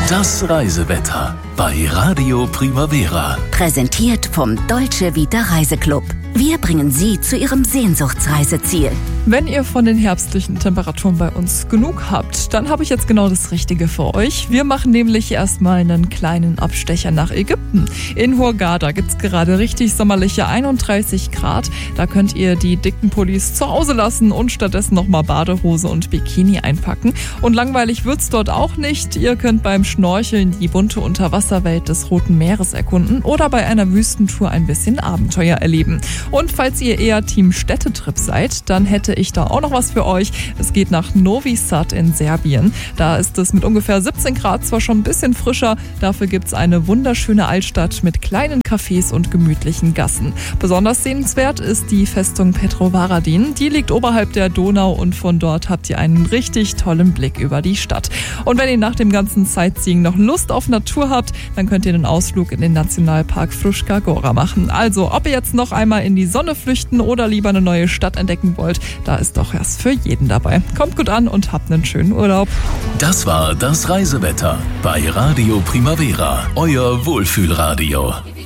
Das Reisewetter bei Radio Primavera. Präsentiert vom Dolce Vita Reiseclub. Wir bringen Sie zu Ihrem Sehnsuchtsreiseziel. Wenn ihr von den herbstlichen Temperaturen bei uns genug habt, dann habe ich jetzt genau das Richtige für euch. Wir machen nämlich erstmal einen kleinen Abstecher nach Ägypten. In Hurghada gibt es gerade richtig sommerliche 31 Grad. Da könnt ihr die dicken Pullis zu Hause lassen und stattdessen nochmal Badehose und Bikini einpacken. Und langweilig wird's dort auch nicht. Ihr könnt beim Schnorcheln die bunte Unterwasserwelt des Roten Meeres erkunden oder bei einer Wüstentour ein bisschen Abenteuer erleben. Und falls ihr eher Team Städtetrip seid, dann hätte ich da auch noch was für euch. Es geht nach Novi Sad in Serbien. Da ist es mit ungefähr 17 Grad zwar schon ein bisschen frischer, dafür gibt's eine wunderschöne Altstadt mit kleinen Cafés und gemütlichen Gassen. Besonders sehenswert ist die Festung Petrovaradin. Die liegt oberhalb der Donau und von dort habt ihr einen richtig tollen Blick über die Stadt. Und wenn ihr nach dem ganzen Sightseeing noch Lust auf Natur habt, dann könnt ihr einen Ausflug in den Nationalpark Fruška Gora machen. Also, ob ihr jetzt noch einmal in die Sonne flüchten oder lieber eine neue Stadt entdecken wollt, da ist doch erst für jeden dabei. Kommt gut an und habt einen schönen Urlaub. Das war das Reisewetter bei Radio Primavera, euer Wohlfühlradio.